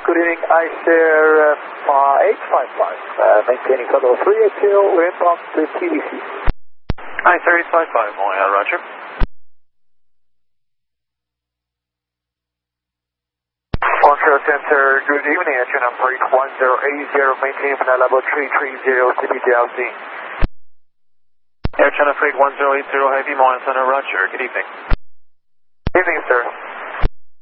Good evening, iSair 855, maintaining cutoff 380, we're inbound to TDC. iSair 855, Montreal, roger. Montreal Center, good evening, engine number 1080, maintaining flight level 330, CPTLC. Air Channel Freight 1080, Heavy Montreal Center, roger, good evening. Evening, sir.